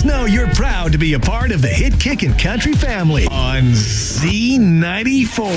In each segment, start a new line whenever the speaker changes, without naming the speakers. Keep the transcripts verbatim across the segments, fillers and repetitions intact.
us know you're proud to be a part of the Hit Kickin' Country family on Z ninety-four.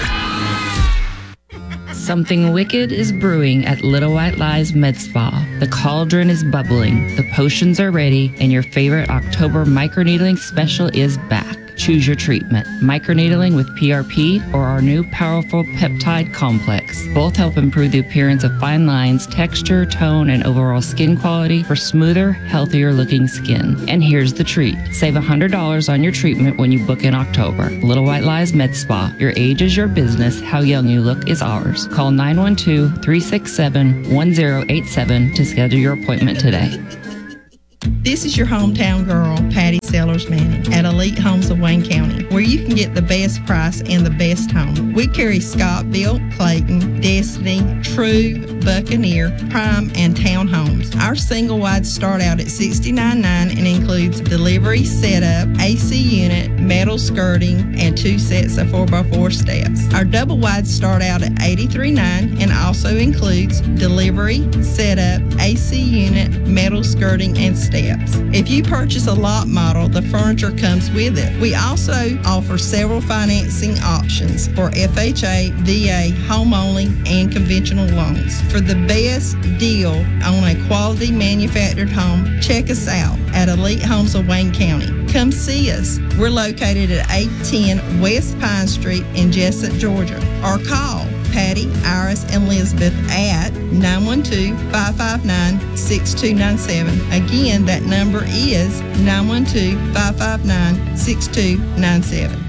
Something wicked is brewing at Little White Lies Med Spa. The cauldron is bubbling, the potions are ready, and your favorite October microneedling special is back. Choose your treatment, microneedling with P R P or our new powerful peptide complex. Both help improve the appearance of fine lines, texture, tone, and overall skin quality for smoother, healthier looking skin. And here's the treat. Save one hundred dollars on your treatment when you book in October. Little White Lies Med Spa. Your age is your business. How young you look is ours. Call nine one two, three six seven, one zero eight seven to schedule your appointment today.
This is your hometown girl, Patty Sellers Manning, at Elite Homes of Wayne County, where you can get the best price and the best home. We carry Scottville, Clayton, Destiny, True, Buccaneer, Prime, and Town homes. Our single wides start out at sixty-nine dollars and nine and includes delivery, setup, A C unit, metal skirting, and two sets of four by four steps. Our double wides start out at eighty-three dollars and nine and also includes delivery, setup, A C unit, metal skirting, and steps. If you purchase a lot model, the furniture comes with it. We also offer several financing options for F H A, V A, home only, and conventional loans. For the best deal on a quality manufactured home, check us out at Elite Homes of Wayne County. Come see us. We're located at eight ten West Pine Street in Jessup, Georgia. Or call Patty, Iris, and Elizabeth at nine one two, five five nine, six two nine seven. Again, that number is nine one two, five five nine, six two nine seven.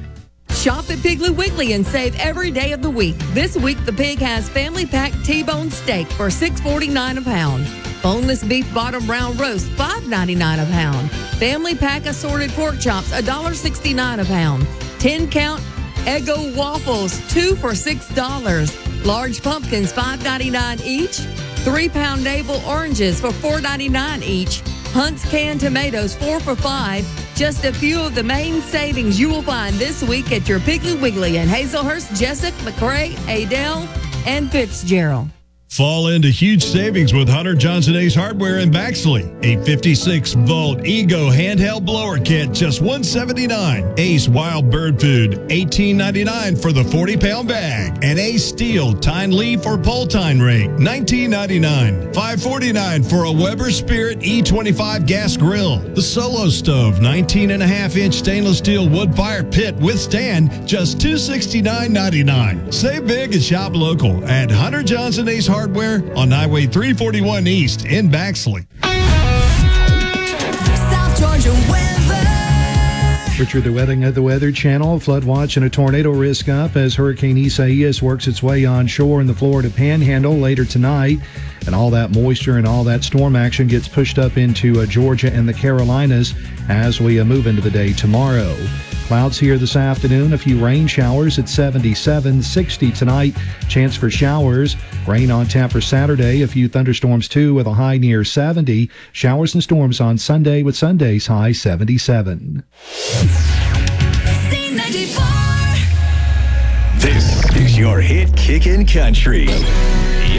Shop at Piggly Wiggly and save every day of the week. This week, the Pig has family pack T-bone steak for six forty-nine a pound. Boneless beef bottom round roast, five ninety-nine a pound. Family pack assorted pork chops, one sixty-nine a pound. ten count Eggo waffles, two for six dollars. Large pumpkins, five ninety-nine each. three pound navel oranges for four ninety-nine each. Hunt's canned tomatoes, four for five. Just a few of the main savings you will find this week at your Piggly Wiggly in Hazelhurst, Jessup, McRae, Adel, and Fitzgerald.
Fall into huge savings with Hunter Johnson Ace Hardware in Baxley. A fifty-six volt Ego handheld blower kit, just one seventy-nine. Ace Wild Bird Food, eighteen ninety-nine for the forty pound bag. And Ace Steel Tine Leaf or Pole Tine Rake, nineteen ninety-nine. five forty-nine for a Weber Spirit E twenty-five gas grill. The Solo Stove, nineteen and a half inch stainless steel wood fire pit with stand, just two sixty-nine ninety-nine. Save big and shop local at Hunter Johnson Ace Hardware. Hardware on Highway three forty-one East in Baxley.
South Georgia weather.
Richard, the weather at the Weather Channel. Flood watch and a tornado risk up as Hurricane Isaias works its way onshore in the Florida Panhandle later tonight. And all that moisture and all that storm action gets pushed up into uh, Georgia and the Carolinas as we uh, move into the day tomorrow. Clouds here this afternoon, a few rain showers at seventy-seven, sixty tonight. Chance for showers. Rain on tap for Saturday, a few thunderstorms too with a high near seventy. Showers and storms on Sunday with Sunday's high seventy-seven.
Z ninety-four.
This is your Hit Kickin' Country.